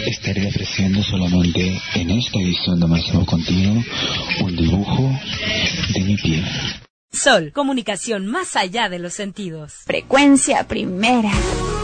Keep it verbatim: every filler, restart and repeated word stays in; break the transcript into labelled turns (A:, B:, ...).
A: estaré ofreciendo solamente en esta edición de Máximo Continuo un dibujo de mi pie.
B: Sol, comunicación más allá de los sentidos.
C: Frecuencia primera.